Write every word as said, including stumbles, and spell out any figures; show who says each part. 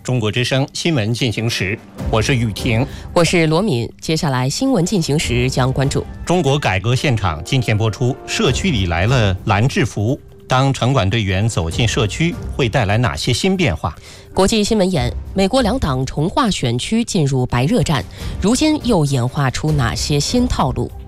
Speaker 1: 中国之声新闻进行时，我是雨婷，
Speaker 2: 我是罗敏。接下来新闻进行时将关注
Speaker 1: 中国改革现场。今天播出，社区里来了蓝制服，当城管队员走进社区，会带来哪些新变化？
Speaker 2: 国际新闻眼，美国两党重划选区进入白热战，如今又演化出哪些新套路？